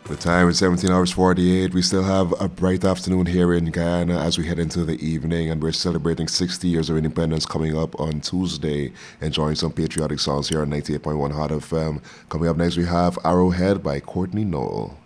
The time is 17 hours 48. We still have a bright afternoon here in Guyana as we head into the evening, and we're celebrating 60 years of independence coming up on Tuesday. Enjoying some patriotic songs here on 98.1 Hot FM. Coming up next, we have Arrowhead by Courtney Knoll.